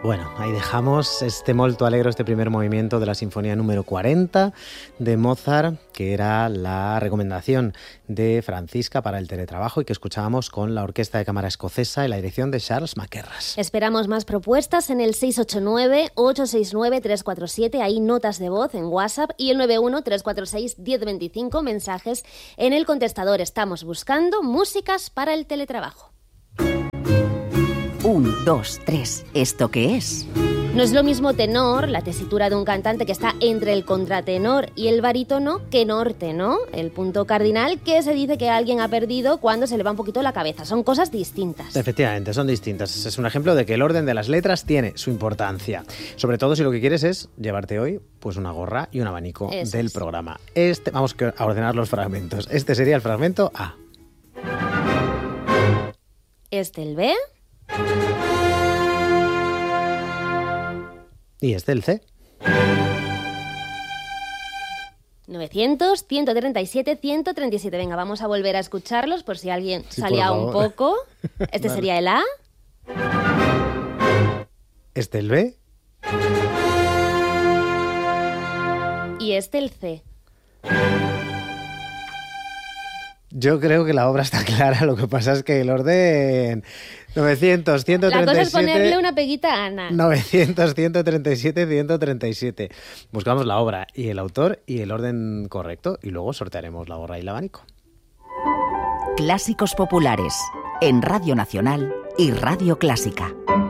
Bueno, ahí dejamos este molto alegro, este primer movimiento de la Sinfonía número 40 de Mozart, que era la recomendación de Francisca para el teletrabajo y que escuchábamos con la Orquesta de Cámara Escocesa y la dirección de Charles Mackerras. Esperamos más propuestas en el 689-869-347, hay notas de voz en WhatsApp, y el 91-346-1025, mensajes en el contestador. Estamos buscando músicas para el teletrabajo. 1, 2, 3. ¿Esto qué es? No es lo mismo tenor, la tesitura de un cantante que está entre el contratenor y el barítono, que norte, ¿no? El punto cardinal que se dice que alguien ha perdido cuando se le va un poquito la cabeza. Son cosas distintas. Efectivamente, son distintas. Es un ejemplo de que el orden de las letras tiene su importancia. Sobre todo si lo que quieres es llevarte hoy pues una gorra y un abanico del programa. Vamos a ordenar los fragmentos. Este sería el fragmento A. El B. Y el C. 900, 137, 137. Venga, vamos a volver a escucharlos por si alguien salía un poco. Este sería el A. El B. Y el C. Yo creo que la obra está clara, lo que pasa es que el orden 900, 137... La cosa es ponerle una peguita a Ana. 900, 137, 137. Buscamos la obra y el autor y el orden correcto y luego sortearemos la gorra y el abanico. Clásicos populares en Radio Nacional y Radio Clásica.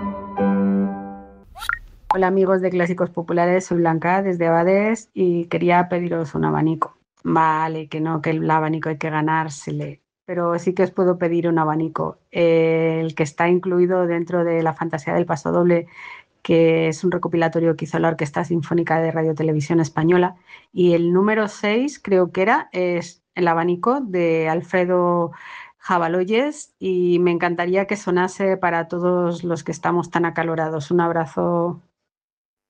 Hola amigos de Clásicos Populares, soy Blanca desde Abades y quería pediros un abanico. Vale, que no, que el abanico hay que ganársele, pero sí que os puedo pedir un abanico. El que está incluido dentro de La Fantasía del Pasodoble, que es un recopilatorio que hizo la Orquesta Sinfónica de Radio Televisión Española, y el número 6 creo que es el abanico de Alfredo Jabaloyes, y me encantaría que sonase para todos los que estamos tan acalorados. Un abrazo.